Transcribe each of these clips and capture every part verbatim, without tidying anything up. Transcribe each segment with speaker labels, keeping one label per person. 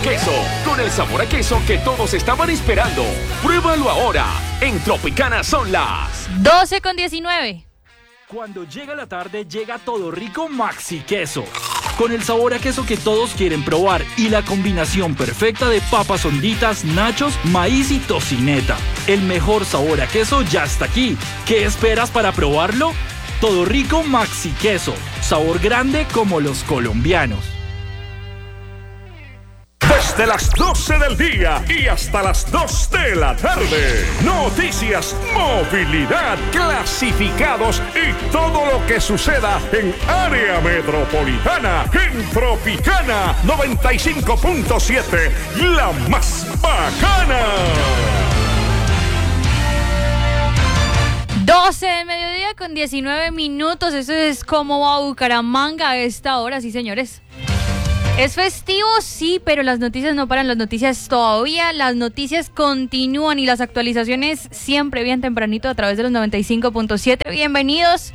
Speaker 1: Queso, con el sabor a queso que todos estaban esperando. Pruébalo ahora. En Tropicana son las
Speaker 2: doce con diecinueve.
Speaker 3: Cuando llega la tarde, llega Todo Rico Maxi Queso, con el sabor a queso que todos quieren probar y la combinación perfecta de papas honditas, nachos, maíz y tocineta. El mejor sabor a queso ya está aquí. ¿Qué esperas para probarlo? Todo Rico Maxi Queso, sabor grande como los colombianos.
Speaker 4: Desde las doce del día y hasta las dos de la tarde. Noticias, movilidad, clasificados y todo lo que suceda en área metropolitana. En Tropicana noventa y cinco punto siete, la más bacana.
Speaker 2: doce del mediodía con diecinueve minutos. Eso es Cómo va Bucaramanga a esta hora, sí, señores. Es festivo, sí, pero las noticias no paran, las noticias todavía, las noticias continúan y las actualizaciones siempre bien tempranito a través de los noventa y cinco punto siete. Bienvenidos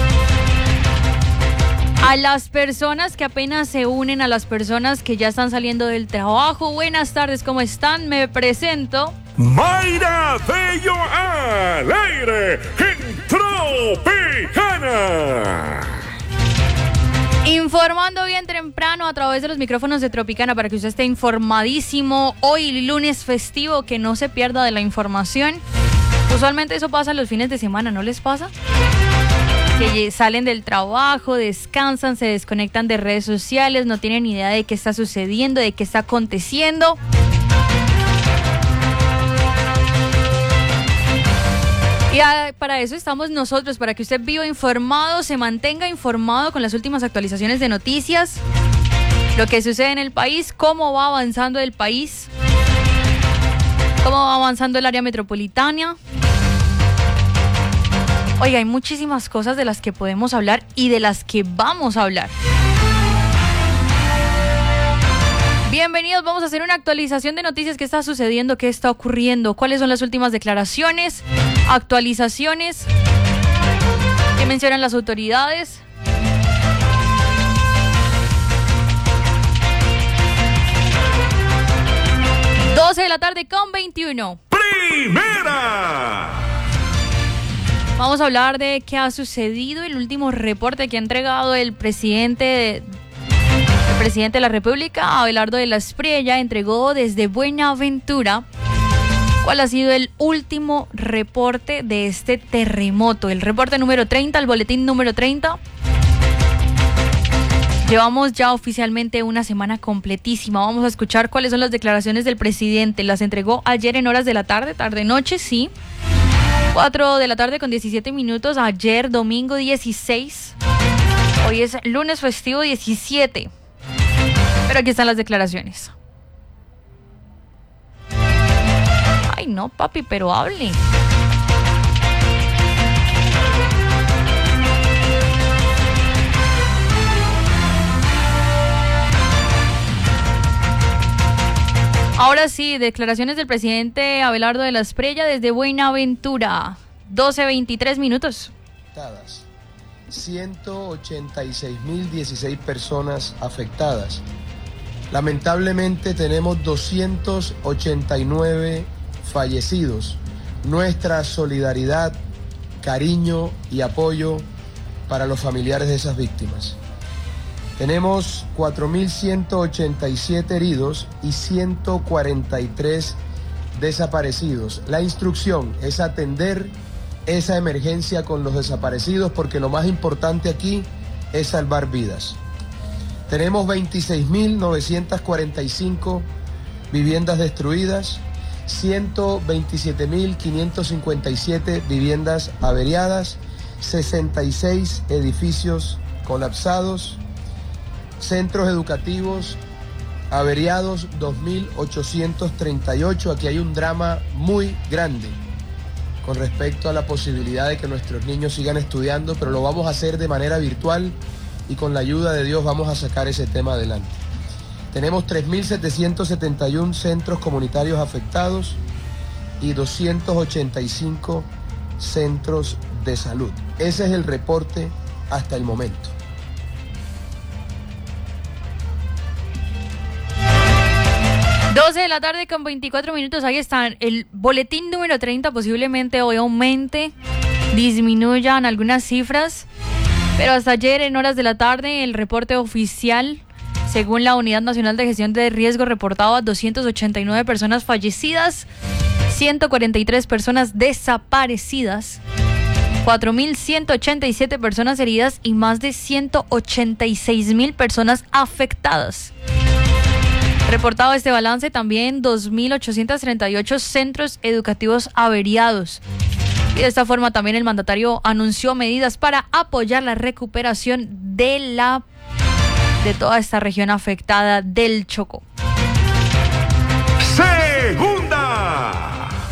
Speaker 2: a las personas que apenas se unen, a las personas que ya están saliendo del trabajo. Buenas tardes, ¿cómo están? Me presento.
Speaker 4: Mayra Bello al aire en Tropicana.
Speaker 2: Informando bien temprano a través de los micrófonos de Tropicana para que usted esté informadísimo. Hoy lunes festivo, que no se pierda de la información. Usualmente eso pasa los fines de semana, ¿no les pasa? Que salen del trabajo, descansan, se desconectan de redes sociales, no tienen idea de qué está sucediendo, de qué está aconteciendo. Y para eso estamos nosotros, para que usted viva informado, se mantenga informado con las últimas actualizaciones de noticias, lo que sucede en el país, cómo va avanzando el país, cómo va avanzando el área metropolitana. Oiga, hay muchísimas cosas de las que podemos hablar y de las que vamos a hablar. Bienvenidos, vamos a hacer una actualización de noticias. ¿Qué está sucediendo? ¿Qué está ocurriendo? ¿Cuáles son las últimas declaraciones? Actualizaciones. ¿Qué mencionan las autoridades? doce de la tarde con veintiuno.
Speaker 4: Primera.
Speaker 2: Vamos a hablar de qué ha sucedido, el último reporte que ha entregado el presidente de... El presidente de la República, Abelardo de la Espriella, entregó desde Buenaventura cuál ha sido el último reporte de este terremoto. El reporte número treinta, el boletín número treinta. Llevamos ya oficialmente una semana completísima. Vamos a escuchar cuáles son las declaraciones del presidente. Las entregó ayer en horas de la tarde, tarde-noche, sí. cuatro de la tarde con diecisiete minutos, ayer domingo dieciséis. Hoy es lunes festivo diecisiete. Pero aquí están las declaraciones. Ay, no, papi, pero hable. Ahora sí, declaraciones del presidente Abelardo de la Espriella desde Buenaventura. doce veintitrés minutos.
Speaker 5: ciento ochenta y seis mil dieciséis personas afectadas. Lamentablemente tenemos doscientos ochenta y nueve fallecidos. Nuestra solidaridad, cariño y apoyo para los familiares de esas víctimas. Tenemos cuatro mil ciento ochenta y siete heridos y ciento cuarenta y tres desaparecidos. La instrucción es atender esa emergencia con los desaparecidos, porque lo más importante aquí es salvar vidas. Tenemos veintiséis mil novecientas cuarenta y cinco viviendas destruidas, ciento veintisiete mil quinientas cincuenta y siete viviendas averiadas, sesenta y seis edificios colapsados, centros educativos averiados, dos mil ochocientos treinta y ocho. Aquí hay un drama muy grande con respecto a la posibilidad de que nuestros niños sigan estudiando, pero lo vamos a hacer de manera virtual y con la ayuda de Dios vamos a sacar ese tema adelante. Tenemos tres mil setecientos setenta y uno centros comunitarios afectados y doscientos ochenta y cinco centros de salud. Ese es el reporte hasta el momento.
Speaker 2: doce de la tarde con veinticuatro minutos, ahí están. El boletín número treinta posiblemente hoy aumente, disminuyan algunas cifras, pero hasta ayer en horas de la tarde el reporte oficial, según la Unidad Nacional de Gestión de Riesgo, reportaba doscientas ochenta y nueve personas fallecidas, ciento cuarenta y tres personas desaparecidas, cuatro mil ciento ochenta y siete personas heridas y más de ciento ochenta y seis mil personas afectadas. Reportado este balance también dos mil ochocientos treinta y ocho centros educativos averiados. Y de esta forma también el mandatario anunció medidas para apoyar la recuperación de la de toda esta región afectada del Chocó.
Speaker 4: Segunda.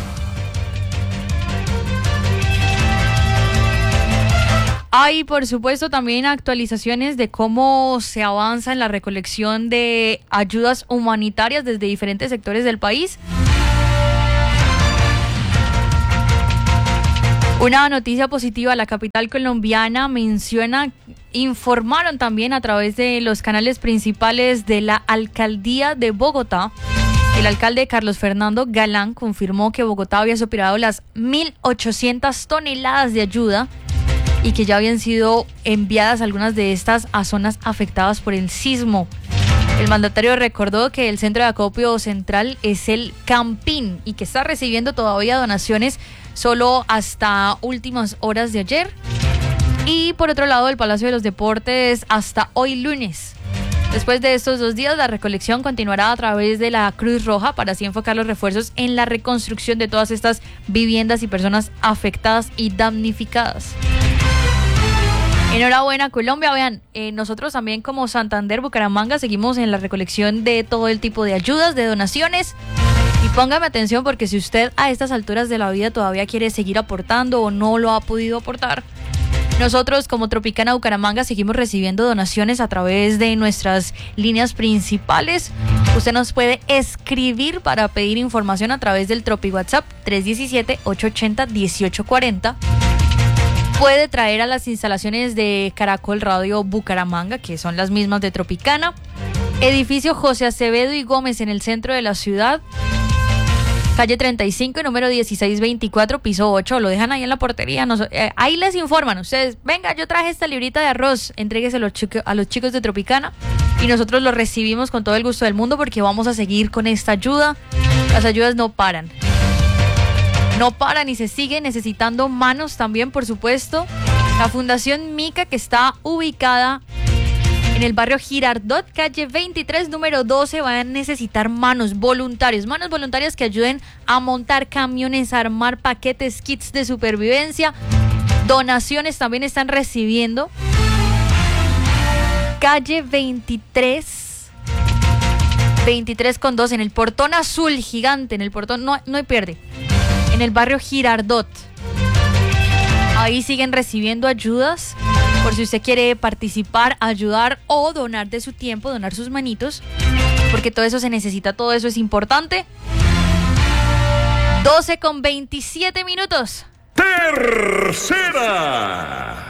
Speaker 2: Hay, por supuesto, también actualizaciones de cómo se avanza en la recolección de ayudas humanitarias desde diferentes sectores del país. Una noticia positiva, la capital colombiana menciona, informaron también a través de los canales principales de la alcaldía de Bogotá. El alcalde Carlos Fernando Galán confirmó que Bogotá había superado las mil ochocientas toneladas de ayuda y que ya habían sido enviadas algunas de estas a zonas afectadas por el sismo. El mandatario recordó que el centro de acopio central es el Campín y que está recibiendo todavía donaciones solo hasta últimas horas de ayer. Y por otro lado, el Palacio de los Deportes hasta hoy lunes. Después de estos dos días, la recolección continuará a través de la Cruz Roja para así enfocar los refuerzos en la reconstrucción de todas estas viviendas y personas afectadas y damnificadas. Enhorabuena, Colombia. Vean, eh, nosotros también como Santander, Bucaramanga, seguimos en la recolección de todo el tipo de ayudas, de donaciones. Y póngame atención porque si usted a estas alturas de la vida todavía quiere seguir aportando o no lo ha podido aportar, nosotros como Tropicana Bucaramanga seguimos recibiendo donaciones a través de nuestras líneas principales. Usted nos puede escribir para pedir información a través del Tropi WhatsApp tres uno siete, ocho ocho cero, uno ocho cuatro cero. Puede traer a las instalaciones de Caracol Radio Bucaramanga, que son las mismas de Tropicana. Edificio José Acevedo y Gómez en el centro de la ciudad. Calle treinta y cinco, número dieciséis veinticuatro, piso ocho. Lo dejan ahí en la portería. Nos, eh, ahí les informan ustedes. Venga, yo traje esta librita de arroz. Entréguese a los, chico, a los chicos de Tropicana. Y nosotros lo recibimos con todo el gusto del mundo porque vamos a seguir con esta ayuda. Las ayudas no paran. No paran y se sigue necesitando manos también, por supuesto. La Fundación Mica, que está ubicada en el barrio Girardot, calle veintitrés, número doce, van a necesitar manos voluntarios. Manos voluntarias que ayuden a montar camiones, a armar paquetes, kits de supervivencia. Donaciones también están recibiendo. Calle veintitrés, veintitrés con dos, en el portón azul gigante, en el portón, no, no hay pierde. En el barrio Girardot. Ahí siguen recibiendo ayudas por si usted quiere participar, ayudar o donar de su tiempo, donar sus manitos, porque todo eso se necesita, todo eso es importante. doce con veintisiete minutos.
Speaker 4: Tercera.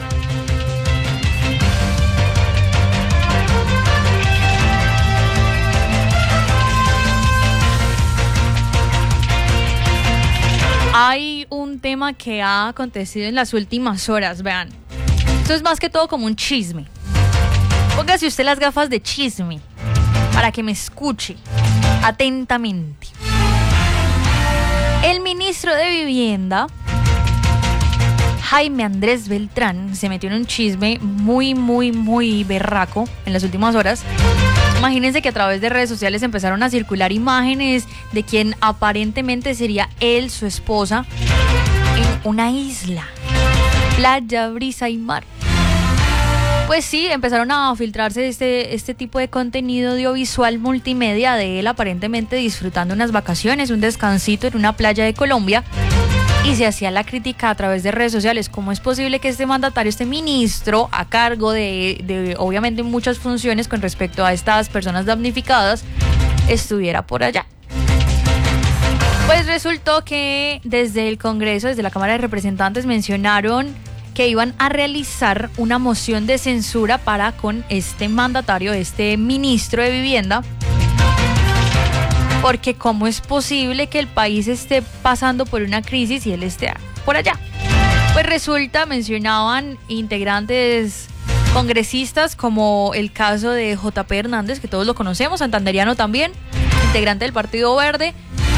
Speaker 2: Hay un tema que ha acontecido en las últimas horas, vean. Esto es más que todo como un chisme. Póngase usted las gafas de chisme para que me escuche atentamente. El ministro de Vivienda, Jaime Andrés Beltrán, se metió en un chisme muy, muy, muy berraco en las últimas horas. Imagínense que a través de redes sociales empezaron a circular imágenes de quien aparentemente sería él, su esposa, en una isla, playa, brisa y mar. Pues sí, empezaron a filtrarse este, este tipo de contenido audiovisual multimedia de él aparentemente disfrutando unas vacaciones, un descansito en una playa de Colombia. Y se hacía la crítica a través de redes sociales. ¿Cómo es posible que este mandatario, este ministro, a cargo de, de obviamente muchas funciones con respecto a estas personas damnificadas, estuviera por allá? Pues resultó que desde el Congreso, desde la Cámara de Representantes, mencionaron que iban a realizar una moción de censura para con este mandatario, este ministro de Vivienda, porque cómo es posible que el país esté pasando por una crisis y él esté por allá. Pues resulta, mencionaban integrantes congresistas como el caso de J P Hernández, que todos lo conocemos, santanderiano también, integrante del Partido Verde,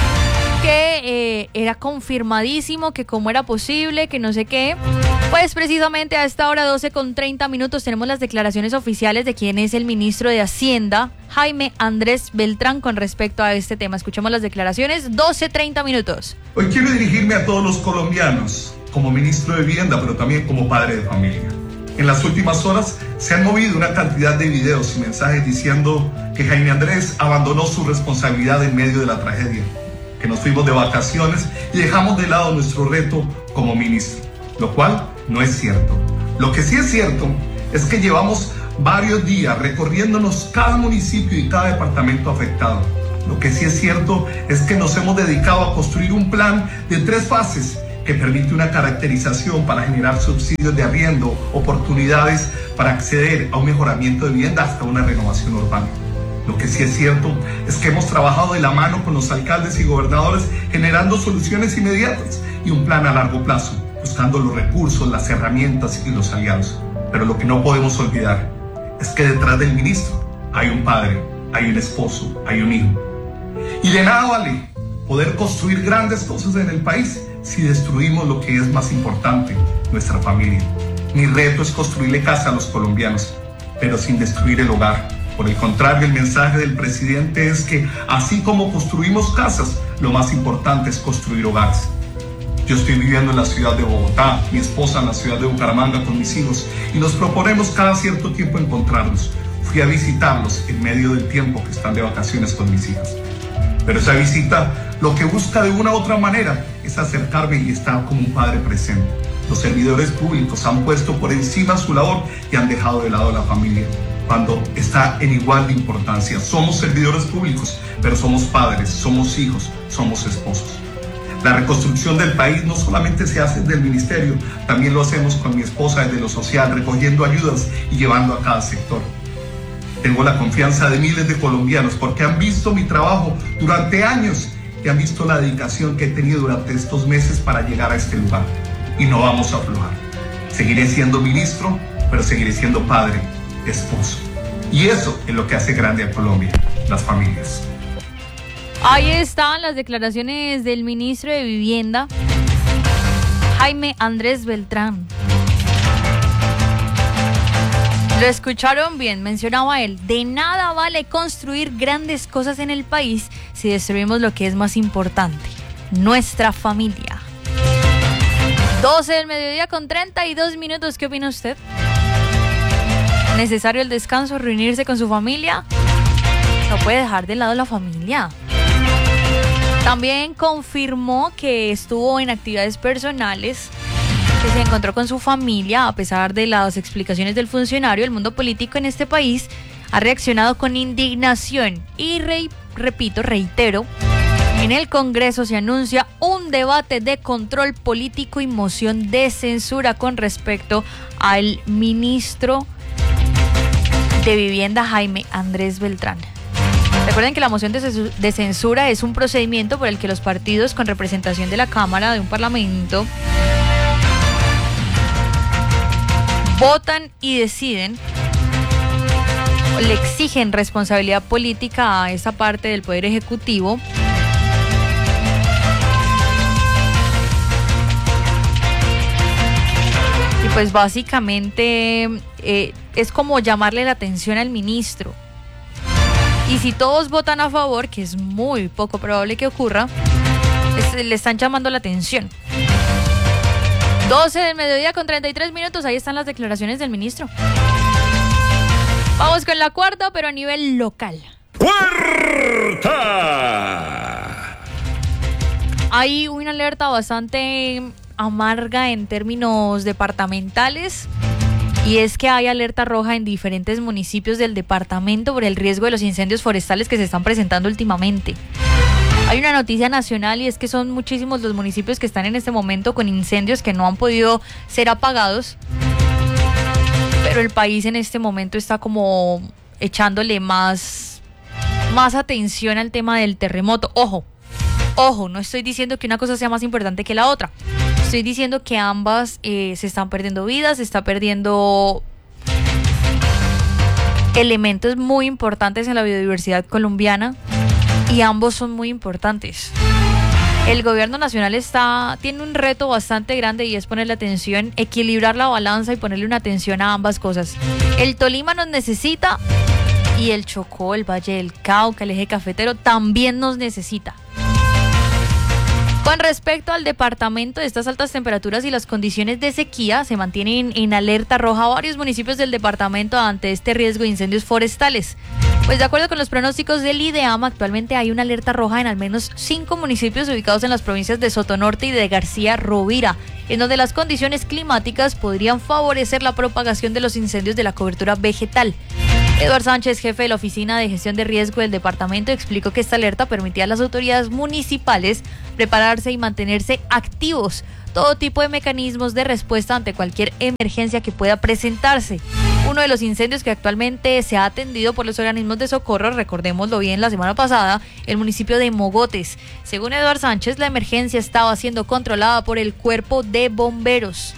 Speaker 2: que eh, era confirmadísimo que cómo era posible, que no sé qué. Pues precisamente a esta hora, doce con treinta minutos, tenemos las declaraciones oficiales de quién es el ministro de Hacienda, Jaime Andrés Beltrán, con respecto a este tema. Escuchemos las declaraciones, doce treinta minutos.
Speaker 6: Hoy quiero dirigirme a todos los colombianos, como ministro de Vivienda, pero también como padre de familia. En las últimas horas se han movido una cantidad de videos y mensajes diciendo que Jaime Andrés abandonó su responsabilidad en medio de la tragedia, que nos fuimos de vacaciones y dejamos de lado nuestro reto como ministro, lo cual no es cierto. Lo que sí es cierto es que llevamos varios días recorriéndonos cada municipio y cada departamento afectado. Lo que sí es cierto es que nos hemos dedicado a construir un plan de tres fases que permite una caracterización para generar subsidios de arriendo, oportunidades para acceder a un mejoramiento de vivienda hasta una renovación urbana. Lo que sí es cierto es que hemos trabajado de la mano con los alcaldes y gobernadores generando soluciones inmediatas y un plan a largo plazo, buscando los recursos, las herramientas y los aliados. Pero lo que no podemos olvidar es que detrás del ministro hay un padre, hay un esposo, hay un hijo. Y de nada vale poder construir grandes cosas en el país si destruimos lo que es más importante, nuestra familia. Mi reto es construirle casa a los colombianos, pero sin destruir el hogar. Por el contrario, el mensaje del presidente es que así como construimos casas, lo más importante es construir hogares. Yo estoy viviendo en la ciudad de Bogotá, mi esposa en la ciudad de Bucaramanga con mis hijos, y nos proponemos cada cierto tiempo encontrarnos. Fui a visitarlos en medio del tiempo que están de vacaciones con mis hijas. Pero esa visita lo que busca de una u otra manera es acercarme y estar como un padre presente. Los servidores públicos han puesto por encima su labor y han dejado de lado a la familia, cuando está en igual de importancia. Somos servidores públicos, pero somos padres, somos hijos, somos esposos. La reconstrucción del país no solamente se hace desde el ministerio, también lo hacemos con mi esposa desde lo social, recogiendo ayudas y llevando a cada sector. Tengo la confianza de miles de colombianos porque han visto mi trabajo durante años y han visto la dedicación que he tenido durante estos meses para llegar a este lugar. Y no vamos a aflojar. Seguiré siendo ministro, pero seguiré siendo padre, esposo. Y eso es lo que hace grande a Colombia, las familias.
Speaker 2: Ahí están las declaraciones del ministro de Vivienda, Jaime Andrés Beltrán. Lo escucharon bien, mencionaba él, de nada vale construir grandes cosas en el país si destruimos lo que es más importante, nuestra familia. doce del mediodía con treinta y dos minutos, ¿qué opina usted? ¿Necesario el descanso, reunirse con su familia? No puede dejar de lado la familia. También confirmó que estuvo en actividades personales, que se encontró con su familia. A pesar de las explicaciones del funcionario, el mundo político en este país ha reaccionado con indignación y, re, repito, reitero, en el Congreso se anuncia un debate de control político y moción de censura con respecto al ministro de Vivienda, Jaime Andrés Beltrán. Recuerden que la moción de censura es un procedimiento por el que los partidos con representación de la Cámara de un Parlamento votan y deciden o le exigen responsabilidad política a esa parte del Poder Ejecutivo y pues básicamente eh, es como llamarle la atención al ministro. Y si todos votan a favor, que es muy poco probable que ocurra, es, le están llamando la atención. doce del mediodía con treinta y tres minutos, ahí están las declaraciones del ministro. Vamos con la cuarta, pero a nivel local.
Speaker 4: ¡Cuarta!
Speaker 2: Hay una alerta bastante amarga en términos departamentales. Y es que hay alerta roja en diferentes municipios del departamento por el riesgo de los incendios forestales que se están presentando últimamente. Hay una noticia nacional y es que son muchísimos los municipios que están en este momento con incendios que no han podido ser apagados. Pero el país en este momento está como echándole más más atención al tema del terremoto. Ojo, ojo, no estoy diciendo que una cosa sea más importante que la otra. Estoy diciendo que ambas eh, se están perdiendo vidas, se está perdiendo elementos muy importantes en la biodiversidad colombiana y ambos son muy importantes. El gobierno nacional está tiene un reto bastante grande y es ponerle atención, equilibrar la balanza y ponerle una atención a ambas cosas. El Tolima nos necesita y el Chocó, el Valle del Cauca, el eje cafetero también nos necesita. Con respecto al departamento, estas altas temperaturas y las condiciones de sequía se mantienen en alerta roja varios municipios del departamento ante este riesgo de incendios forestales. Pues de acuerdo con los pronósticos del IDEAM, actualmente hay una alerta roja en al menos cinco municipios ubicados en las provincias de Sotonorte y de García Rovira, en donde las condiciones climáticas podrían favorecer la propagación de los incendios de la cobertura vegetal. Eduardo Sánchez, jefe de la Oficina de Gestión de Riesgo del departamento, explicó que esta alerta permitía a las autoridades municipales prepararse y mantenerse activos, todo tipo de mecanismos de respuesta ante cualquier emergencia que pueda presentarse. Uno de los incendios que actualmente se ha atendido por los organismos de socorro, recordémoslo bien la semana pasada, el municipio de Mogotes. Según Eduardo Sánchez, la emergencia estaba siendo controlada por el cuerpo de bomberos.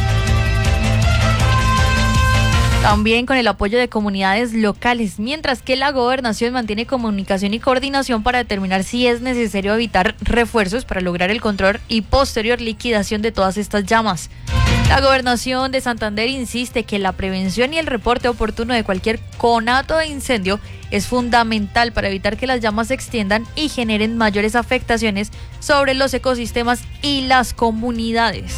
Speaker 2: También con el apoyo de comunidades locales, mientras que la gobernación mantiene comunicación y coordinación para determinar si es necesario evitar refuerzos para lograr el control y posterior liquidación de todas estas llamas. La gobernación de Santander insiste que la prevención y el reporte oportuno de cualquier conato de incendio es fundamental para evitar que las llamas se extiendan y generen mayores afectaciones sobre los ecosistemas y las comunidades.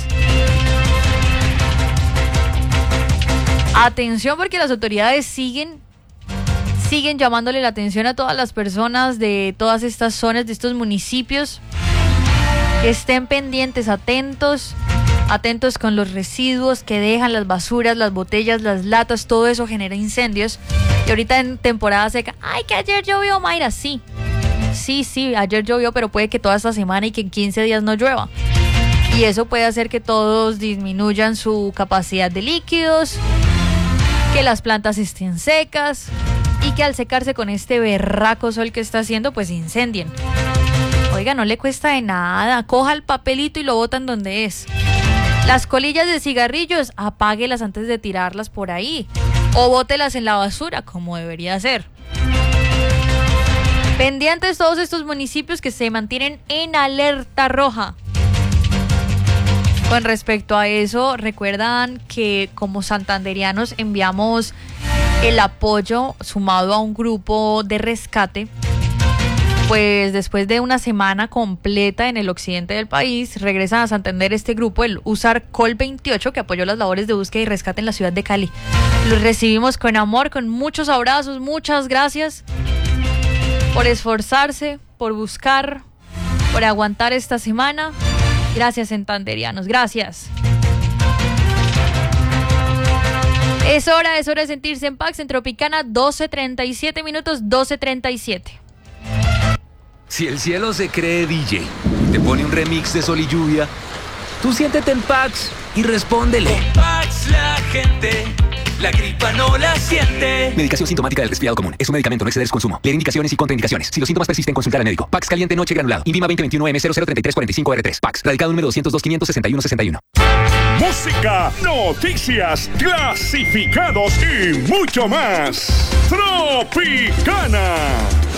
Speaker 2: Atención, porque las autoridades siguen, siguen llamándole la atención a todas las personas de todas estas zonas, de estos municipios. Que estén pendientes, atentos, atentos con los residuos que dejan, las basuras, las botellas, las latas, todo eso genera incendios. Y ahorita en temporada seca, ¡ay, que ayer llovió, Mayra! Sí, sí, sí, ayer llovió, pero puede que toda esta semana y que en quince días no llueva. Y eso puede hacer que todos disminuyan su capacidad de líquidos, que las plantas estén secas y que al secarse con este berraco sol que está haciendo, pues incendien. Oiga, no le cuesta de nada, coja el papelito y lo botan donde es. Las colillas de cigarrillos, apáguelas antes de tirarlas por ahí o bótelas en la basura, como debería ser. Pendientes todos estos municipios que se mantienen en alerta roja. Con respecto a eso, recuerdan que como santanderianos enviamos el apoyo sumado a un grupo de rescate. Pues después de una semana completa en el occidente del país, regresan a Santander este grupo, el USAR Col veintiocho, que apoyó las labores de búsqueda y rescate en la ciudad de Cali. Los recibimos con amor, con muchos abrazos, muchas gracias por esforzarse, por buscar, por aguantar esta semana. Gracias, santanderianos, gracias. Es hora, es hora de sentirse en Pax en Tropicana, doce treinta y siete minutos, doce treinta y siete.
Speaker 1: Si el cielo se cree D J, te pone un remix de Sol y Lluvia, tú siéntete en Pax y respóndele.
Speaker 7: Con Pax la gente, la gripa no la siente.
Speaker 1: Medicación sintomática del resfriado común. Es un medicamento, no exceder su consumo. Leer indicaciones y contraindicaciones. Si los síntomas persisten, consultar al médico. Pax caliente noche granulado. Invima veinte veintiuno M cero cero treinta y tres cuarenta y cinco R tres. Pax. Radicado número doscientos dos quinientos sesenta y uno sesenta y uno.
Speaker 4: Música, noticias, clasificados y mucho más. Tropicana.